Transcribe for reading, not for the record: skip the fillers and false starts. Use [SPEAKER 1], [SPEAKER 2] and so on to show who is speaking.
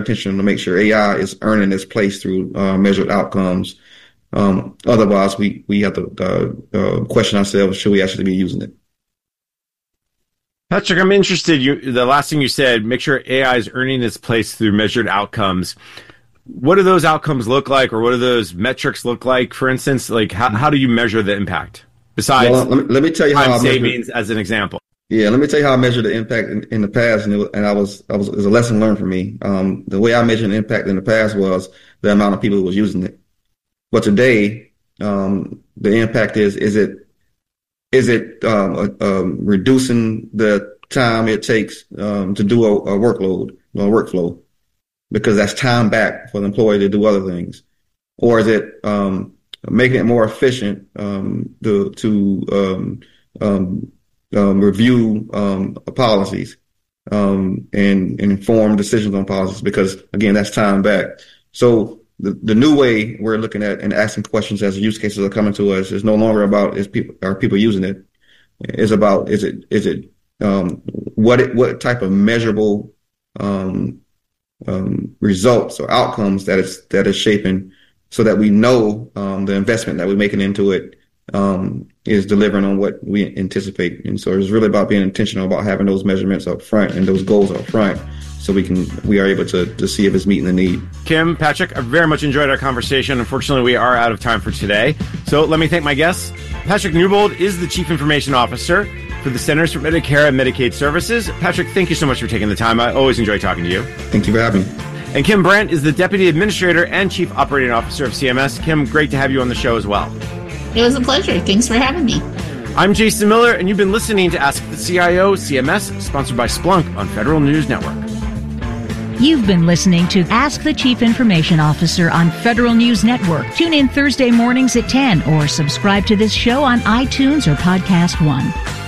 [SPEAKER 1] attention to make sure AI is earning its place through measured outcomes. Otherwise, we have to question ourselves, should we actually be using it?
[SPEAKER 2] Patrick, I'm interested. The last thing you said, make sure AI is earning its place through measured outcomes. What do those outcomes look like, or what do those metrics look like? For instance, like how do you measure the impact? Besides,
[SPEAKER 1] let me tell you how
[SPEAKER 2] time savings as an example.
[SPEAKER 1] Yeah, let me tell you how I measured the impact in the past, and it was a lesson learned for me. The way I measured the impact in the past was the amount of people who was using it. But today, the impact is it reducing the time it takes to do a workload or workflow, because that's time back for the employee to do other things, or is it making it more efficient to review policies and inform decisions on policies, because again, that's time back. So the new way we're looking at and asking questions as use cases are coming to us is no longer about are people using it. It's about what type of measurable results or outcomes that is shaping, so that we know the investment that we're making into it is delivering on what we anticipate. And so it's really about being intentional about having those measurements up front and those goals up front, so we are able to see if it's meeting the need.
[SPEAKER 2] Kim, Patrick, I very much enjoyed our conversation. Unfortunately, we are out of time for today. So let me thank my guests. Patrick Newbold is the Chief Information Officer for the Centers for Medicare and Medicaid Services. Patrick, thank you so much for taking the time. I always enjoy talking to you.
[SPEAKER 1] Thank you for having me.
[SPEAKER 2] And Kim Brandt is the Deputy Administrator and Chief Operating Officer of CMS. Kim, great to have you on the show as well.
[SPEAKER 3] It was a pleasure. Thanks for having me.
[SPEAKER 2] I'm Jason Miller, and you've been listening to Ask the CIO CMS, sponsored by Splunk on Federal News Network.
[SPEAKER 4] You've been listening to Ask the Chief Information Officer on Federal News Network. Tune in Thursday mornings at 10 or subscribe to this show on iTunes or Podcast One.